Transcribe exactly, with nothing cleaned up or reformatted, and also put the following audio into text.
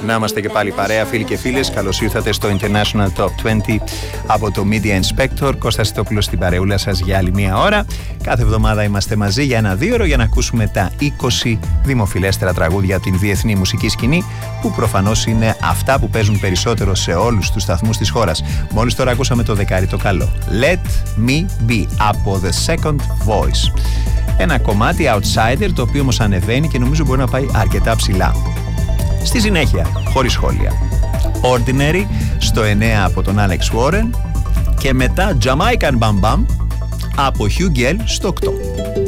Να είμαστε και πάλι παρέα, φίλοι και φίλες. Καλώς ήρθατε στο International Top είκοσι από το Media Inspector. Κώστας Σιτόπουλος στην παρεούλα σας για άλλη μία ώρα. Κάθε εβδομάδα είμαστε μαζί για ένα δύο ώρο για να ακούσουμε τα είκοσι δημοφιλέστερα τραγούδια από την διεθνή μουσική σκηνή, που προφανώς είναι αυτά που παίζουν περισσότερο σε όλους τους σταθμούς της χώρας. Μόλις τώρα ακούσαμε το δεκάρι το καλό. Let Me Be από The Second Voice. Ένα κομμάτι outsider, το οποίο όμως ανεβαίνει και νομίζω μπορεί να πάει αρκετά ψηλά. Στη συνέχεια, χωρίς σχόλια, Ordinary στο εννέα από τον Alex Warren και μετά Jamaican Bam Bam από Hugh Gell στο οκτώ.